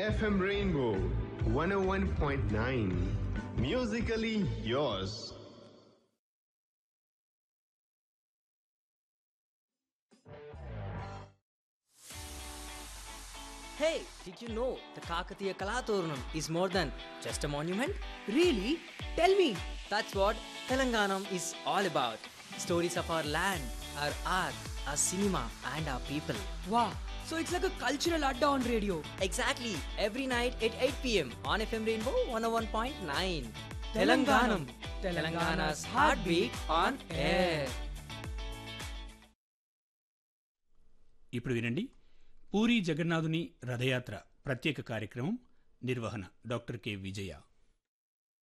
FM Rainbow 101.9. Musically yours. Hey, did you know the Kakatiya Kalaturnam is more than just a monument? Really? Tell me. That's what Telanganam is all about. Stories of our land, our art, our cinema, and our people. Wow. So it's like a cultural adda on radio. Exactly. Every night at 8 p.m. on FM Rainbow 101.9. Telanganam. Telangana's heartbeat on air. ఇప్పుడు వినండి, పూరి జగన్నాథుని రథయాత్ర ప్రత్యేక కార్యక్రమం నిర్వహణ doctor K విజయ.